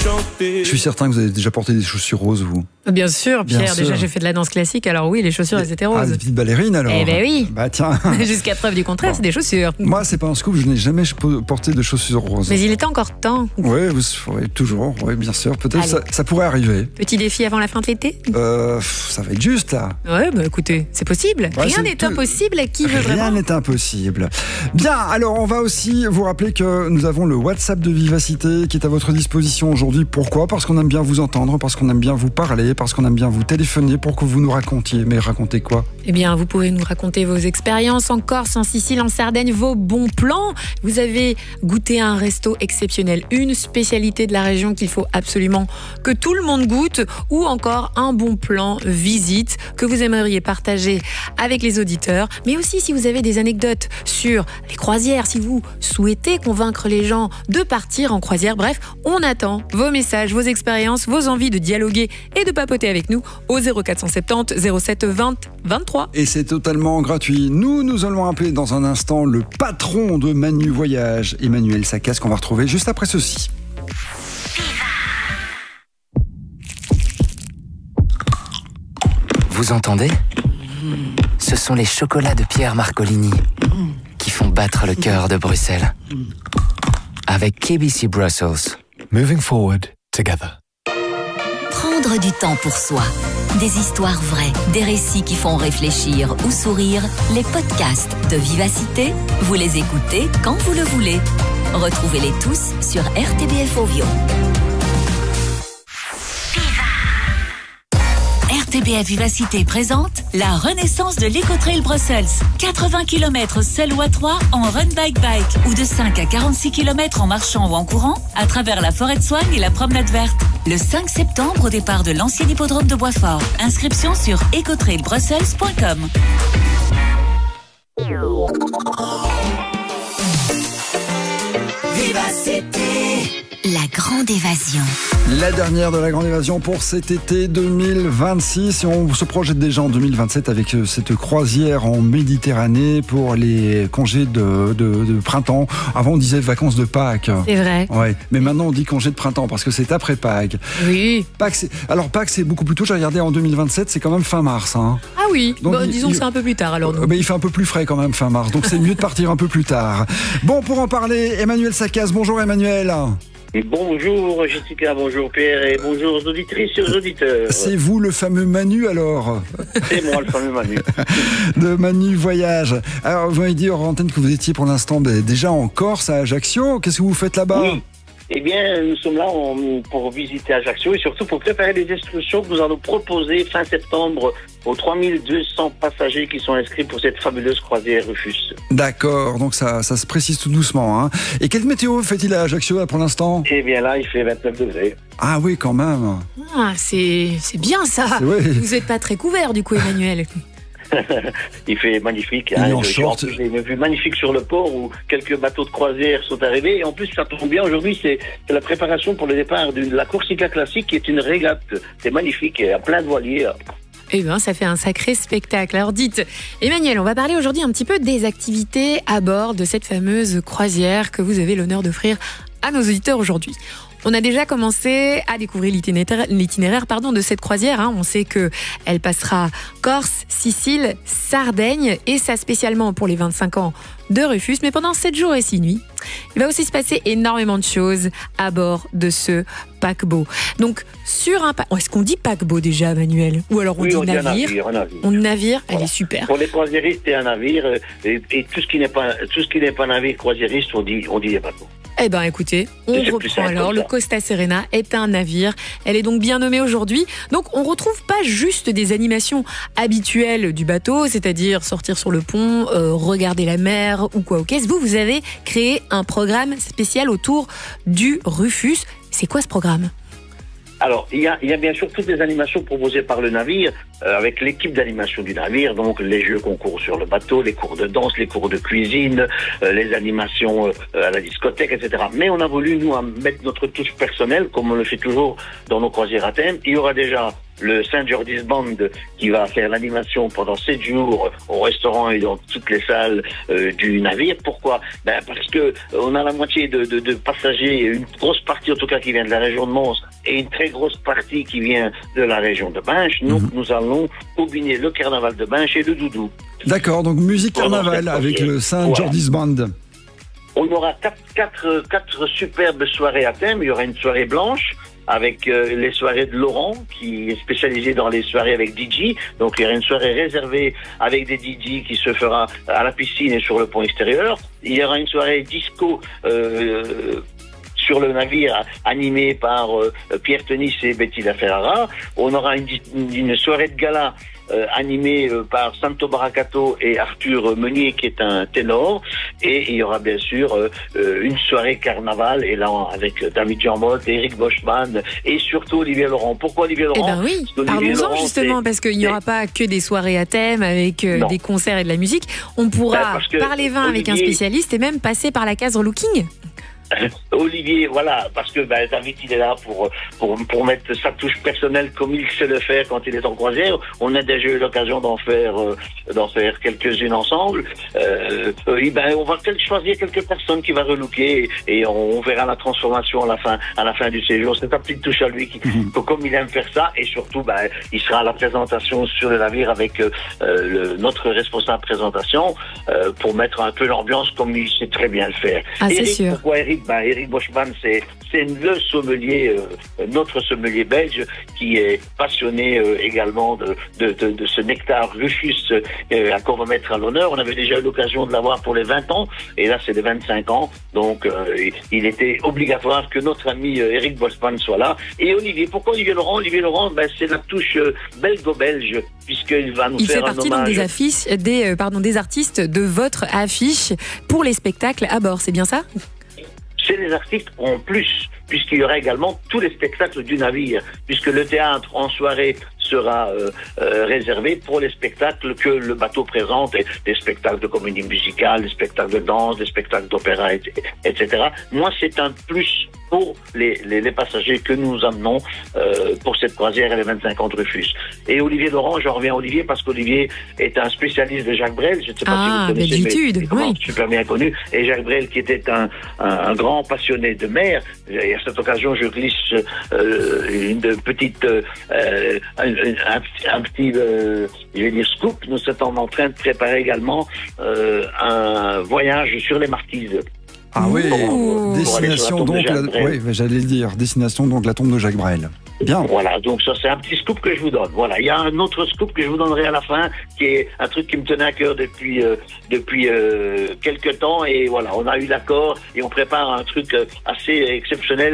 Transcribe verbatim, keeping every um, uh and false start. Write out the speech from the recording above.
Je suis certain que vous avez déjà porté des chaussures roses, vous. Bien sûr, Pierre. Bien sûr. Déjà, j'ai fait de la danse classique, alors oui, les chaussures, elles étaient roses. Ah, des petites ballerines, alors. Eh ben oui. Bah tiens. Jusqu'à preuve du contraire, Bon. c'est des chaussures. Moi, c'est pas un scoop, je n'ai jamais porté de chaussures roses. Mais il était encore temps. Oui, ouais, toujours, oui, bien sûr. Peut-être Allez. ça, ça pourrait arriver. Petit défi avant la fin de l'été. Euh, ça va être juste, là. Ouais, bah écoutez, c'est possible. Ouais, Rien c'est n'est tout- impossible à qui veut Rien vraiment. n'est impossible. Bien, alors on va aussi vous rappeler que nous avons le WhatsApp de Vivacité qui est à votre disposition aujourd'hui. Pourquoi ? Parce qu'on aime bien vous entendre, parce qu'on aime bien vous parler, parce qu'on aime bien vous téléphoner pour que vous nous racontiez. Mais racontez quoi ? Eh bien, vous pourrez nous raconter vos expériences en Corse, en Sicile, en Sardaigne, vos bons plans. Vous avez goûté à un resto exceptionnel, une spécialité de la région qu'il faut absolument que tout le monde goûte, ou encore un bon plan visite que vous aimeriez partager avec les auditeurs. Mais aussi si vous avez des anecdotes sur les croisières, si vous souhaitez convaincre les gens de partir en croisière. Bref, on attend vos messages, vos expériences, vos envies de dialoguer et de papoter avec nous au zéro quatre cent soixante-dix zéro sept vingt vingt-trois. Et c'est totalement gratuit. Nous, nous allons appeler dans un instant le patron de Manu Voyage, Emmanuel Saccas, qu'on va retrouver juste après ceci. Vous entendez ? Ce sont les chocolats de Pierre Marcolini qui font battre le cœur de Bruxelles. Avec K B C Brussels. Moving forward together. Prendre du temps pour soi. Des histoires vraies, des récits qui font réfléchir ou sourire. Les podcasts de Vivacité, vous les écoutez quand vous le voulez. Retrouvez-les tous sur R T B F Ovio. R T B F Vivacité présente la renaissance de l'Ecotrail Brussels. quatre-vingts kilomètres seul ou à trois en run bike bike ou de cinq à quarante-six kilomètres en marchant ou en courant à travers la forêt de Soigne et la promenade verte. Le cinq septembre au départ de l'ancien hippodrome de Boisfort. Inscription sur ecotrail brussels point com. Vivacité. La grande évasion. La dernière de la grande évasion pour cet été deux mille vingt-six. Et on se projette déjà en deux mille vingt-sept avec cette croisière en Méditerranée pour les congés de, de, de printemps. Avant, on disait vacances de Pâques. C'est vrai. Ouais. Mais maintenant, on dit congés de printemps parce que c'est après Pâques. Oui. Pâques, c'est... Alors, Pâques, c'est beaucoup plus tôt. J'ai regardé en deux mille vingt-sept, c'est quand même fin mars. Hein. Ah oui, Donc, bon, il- disons il- que c'est un peu plus tard alors nous. Mais il fait un peu plus frais quand même fin mars. Donc, c'est mieux de partir un peu plus tard. Bon, pour en parler, Emmanuel Saccas. Bonjour, Emmanuel. Bonjour Jessica, bonjour Pierre et bonjour aux auditrices et aux auditeurs. C'est vous le fameux Manu alors C'est moi le fameux Manu. de Manu Voyage. Alors vous m'avez dit hors antenne que vous étiez pour l'instant ben, déjà en Corse à Ajaccio. Qu'est-ce que vous faites là-bas? Oui. Eh bien, nous sommes là on- pour visiter Ajaccio et surtout pour préparer les excursions que nous allons proposer fin septembre aux trois mille deux cents passagers qui sont inscrits pour cette fabuleuse croisière Rufus. D'accord, donc ça, ça se précise tout doucement. Hein. Et quelle météo fait-il à Ajaccio là, pour l'instant? Eh bien là, il fait vingt-neuf degrés. Ah oui, quand même. Ah, c'est, c'est bien ça. C'est vrai. Vous n'êtes pas très couvert du coup, Emmanuel. Il fait magnifique. Il Hein. est en Je- short. en plus, J'ai une vue magnifique sur le port où quelques bateaux de croisière sont arrivés. Et en plus, ça tombe bien. Aujourd'hui, c'est, c'est la préparation pour le départ de la Corsica Classique qui est une régate. C'est magnifique. Il y a plein de voiliers. Eh bien, ça fait un sacré spectacle. Alors dites, Emmanuel, on va parler aujourd'hui un petit peu des activités à bord de cette fameuse croisière que vous avez l'honneur d'offrir à nos auditeurs aujourd'hui. On a déjà commencé à découvrir l'itinéraire, l'itinéraire pardon, de cette croisière. Hein. On sait qu'elle passera Corse, Sicile, Sardaigne, et ça spécialement pour les vingt-cinq ans de Rufus. Mais pendant sept jours et six nuits, il va aussi se passer énormément de choses à bord de ce paquebot. Donc, sur un paquebot... Est-ce qu'on dit paquebot déjà, Manuel? Ou alors on Oui, dit on dit un navire, navire, un navire. On dit navire, elle Voilà. est super. Pour les croisiéristes, c'est un navire. euh, Et, et tout ce qui n'est pas, tout ce qui n'est pas navire croisiériste, on dit, on dit des bateaux. Eh ben écoutez, on C'est plus reprend simple alors. comme Le ça. Costa Serena est un navire. Elle est donc bien nommée aujourd'hui. Donc on retrouve pas juste des animations habituelles du bateau, c'est-à-dire sortir sur le pont, euh, regarder la mer ou quoi au caisse. Vous, vous avez créé un programme spécial autour du Rufus. C'est quoi ce programme? Alors, il y, a, il y a bien sûr toutes les animations proposées par le navire, euh, avec l'équipe d'animation du navire, donc les jeux concours sur le bateau, les cours de danse, les cours de cuisine, euh, les animations euh, à la discothèque, et cetera. Mais on a voulu, nous, mettre notre touche personnelle, comme on le fait toujours dans nos croisières à thème. Il y aura déjà le Saint George's Band qui va faire l'animation pendant sept jours au restaurant et dans toutes les salles euh, du navire. Pourquoi? Ben parce que euh, on a la moitié de, de, de passagers, une grosse partie en tout cas qui vient de la région de Mons et une très grosse partie qui vient de la région de Binche. Donc mmh. nous allons combiner le carnaval de Binche et le doudou. D'accord, donc musique carnaval avec le Saint voilà. George's Band. On aura quatre, quatre, quatre superbes soirées à thème. Il y aura une soirée blanche avec euh, les soirées de Laurent, qui est spécialisé dans les soirées avec D J. Donc il y aura une soirée réservée avec des D J qui se fera à la piscine et sur le pont extérieur. Il y aura une soirée disco euh, sur le navire animée par euh, Pierre Tenis et Betty La Ferrara. On aura une, une soirée de gala Euh, animé euh, par Santo Baracato et Arthur Meunier qui est un ténor, et il y aura bien sûr euh, euh, une soirée carnaval, et là avec David Jean-Motte, Eric Boschman et surtout Olivier Laurent. Pourquoi Olivier Laurent? Eh ben oui, parlons-en justement, parce qu'il n'y aura pas que des soirées à thème avec euh, des concerts et de la musique. On pourra ben parler vin Olivier... avec un spécialiste et même passer par la case relooking. Olivier, voilà, parce que ben, David, il est là pour, pour, pour mettre sa touche personnelle comme il sait le faire quand il est en croisière. On a déjà eu l'occasion d'en faire, euh, d'en faire quelques-unes ensemble. Euh, euh, ben, on va choisir quelques personnes qui va relooker, et, et on, on verra la transformation à la fin, à la fin du séjour. C'est sa petite touche à lui, qui, mm-hmm. comme il aime faire ça, et surtout, ben, il sera à la présentation sur le navire avec euh, le, notre responsable présentation euh, pour mettre un peu l'ambiance comme il sait très bien le faire. Ah, c'est sûr. Pourquoi Eric? Ben, Eric Boschman, c'est c'est le sommelier, euh, notre sommelier belge, qui est passionné euh, également de, de, de, de ce nectar Rufus euh, qu'on va mettre à l'honneur. On avait déjà eu l'occasion de l'avoir pour les vingt ans, et là c'est les vingt-cinq ans, donc euh, il était obligatoire que notre ami euh, Eric Boschman soit là. Et Olivier, pourquoi Olivier Laurent? Olivier Laurent, ben, c'est la touche euh, belgo-belge, puisqu'il va nous il faire un hommage. Il fait partie donc des affiches, des, euh, pardon, des artistes de votre affiche pour les spectacles à bord, c'est bien ça? C'est les artistes en plus, puisqu'il y aura également tous les spectacles du navire, puisque le théâtre en soirée sera euh, euh, réservé pour les spectacles que le bateau présente, et des spectacles de comédie musicale, des spectacles de danse, des spectacles d'opéra, et cetera. Moi, c'est un plus pour les, les, les passagers que nous amenons euh, pour cette croisière et les vingt-cinq ans de Rufus. Et Olivier Laurent, j'en reviens à Olivier parce qu'Olivier est un spécialiste de Jacques Brel. Je ne sais pas ah, si vous connaissez, mais, mais oui. super bien connu. Et Jacques Brel, qui était un, un, un grand passionné de mer. Et à cette occasion, je glisse euh, une petite, euh, un, un, un petit, euh, je vais dire scoop. Nous sommes en train de préparer également euh, un voyage sur les Marquises. Ah oui, pour, destination pour donc, la, oui, j'allais le dire, destination donc la tombe de Jacques Brel. Bien. Voilà, donc ça c'est un petit scoop que je vous donne. Voilà, il y a un autre scoop que je vous donnerai à la fin, qui est un truc qui me tenait à cœur depuis euh, depuis euh, quelques temps, et voilà, on a eu l'accord et on prépare un truc assez exceptionnel.